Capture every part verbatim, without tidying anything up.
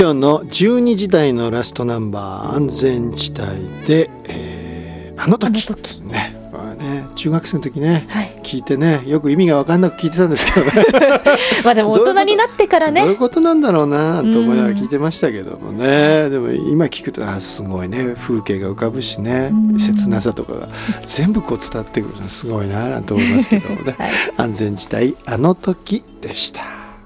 今日のじゅうにじ台のラストナンバー安全地帯で、えー、あの時、 あの時ね、これね中学生の時ね、 はい、 聞いてねよく意味が分かんなく聞いてたんですけどねまあでも大人になってからねどういうことなんだろうなと思いながら聞いてましたけどもね、でも今聞くとあすごいね風景が浮かぶしね、切なさとかが全部こう伝わってくるのすごいなと思いますけどもね、はい、安全地帯あの時でした。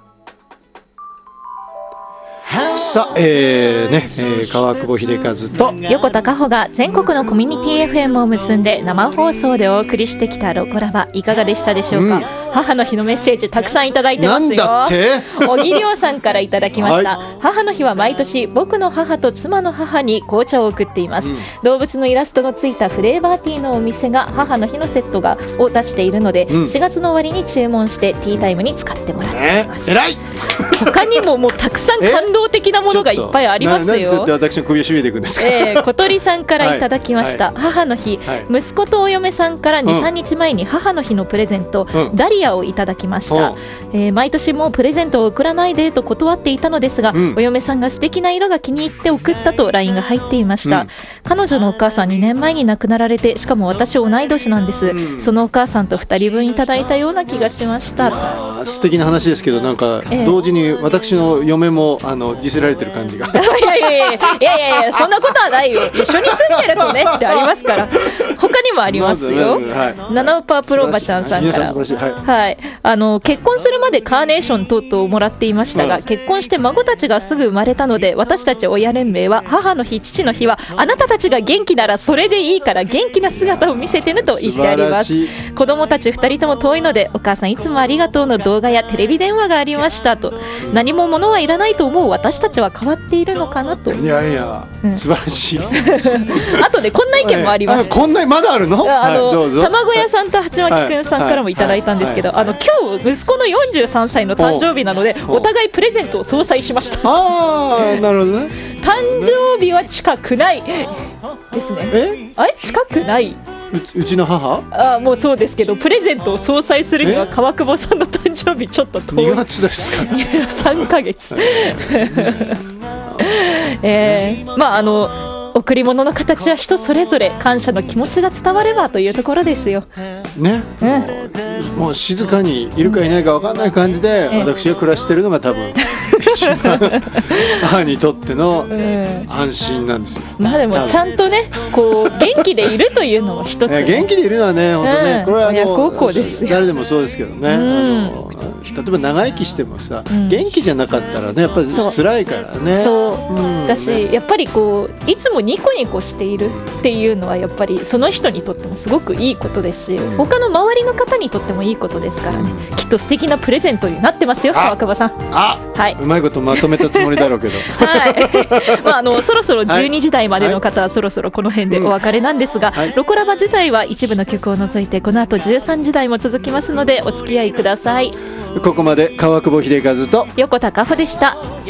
さあ、えーねえー、川久保秀和と横田加穂が全国のコミュニティ エフエム を結んで生放送でお送りしてきたロコラバいかがでしたでしょうか、うん、母の日のメッセージたくさんいただいてますよ。 なんだって小木亮さんからいただきました、はい、母の日は毎年僕の母と妻の母に紅茶を送っています、うん、動物のイラストのついたフレーバーティーのお店が母の日のセットがを出しているので、うん、しがつの終わりに注文してティータイムに使ってもらっています、 えー、偉い他にももうたくさん感動的なものがいっぱいありますよ。 なんでそうやって私の首を絞めていくんですか。 えー、小鳥さんからいただきました、はいはい、母の日、はい、息子とお嫁さんから に,さん 日前に母の日のプレゼント、うん、ダリアをいただきました、えー、毎年もうプレゼントを送らないでと断っていたのですが、うん、お嫁さんが素敵な色が気に入って送ったと ライン が入っていました、うん、彼女のお母さんにねんまえに亡くなられてしかも私同い年なんです、うん、そのお母さんとふたりぶんいただいたような気がしました。 まあ、素敵な話ですけどなんか同時に私の嫁もあのディスられてる感じがいやいやいやいやいやいやそんなことはないよ。一緒に住んでるとねってありますから他にもありますよ、はい、ナナウパープローバちゃんさんから、はいはい、あの結婚するまでカーネーション等々をもらっていましたが、結婚して孫たちがすぐ生まれたので私たち親連盟は母の日父の日はあなたたちが元気ならそれでいいから元気な姿を見せてねと言ってあります。子供たちふたりとも遠いのでお母さんいつもありがとうの動画やテレビ電話がありましたと、何も物はいらないと思う私たちは変わっているのかなと。 いやいや、うん、素晴らしいあとでこんな意見もありました。 こんなまだあるの？ あの、 はい、どうぞ。 卵屋さんと八巻くんさんからもいただいたんですけど、はいはいはい、あの今日息子のよんじゅうさんさいの誕生日なのでお互いプレゼントを相殺しました。 ああなるほどね。 誕生日は近くないですね。 えあれ近くない？ う, うちの母あもうそうですけどプレゼントを相殺するには川久保さんの誕生日ちょっと遠い。 にがつですかさんかげつえー、まああの贈り物の形は人それぞれ感謝の気持ちが伝わればというところですよね、うん、もう静かにいるかいないか分かんない感じで私が暮らしてるのが多分一番母にとっての安心なんですよ、うん、 まあでもちゃんとねこう元気でいるというのも一つ元気でいるのはね本当ね、うん、これはあの親孝行ですよ。 誰でもそうですけどね、うん、あの例えば長生きしてもさ、うん、元気じゃなかったらねやっぱり辛いからね。 そう、うん、だしやっぱりこういつもニコニコしているっていうのはやっぱりその人にとってもすごくいいことですし、うん、他の周りの方にとってもいいことですからね、うん、きっと素敵なプレゼントになってますよ川久保さん。 あ、はい、うまいことまとめたつもりだろうけどはいまあ、あのそろそろじゅうにじ台までの方はそろそろこの辺でお別れなんですが、はい、ロコラバ自体は一部の曲を除いてこの後じゅうさんじ台も続きますのでお付き合いください。 ここまで川久保秀和と横田加穂でした。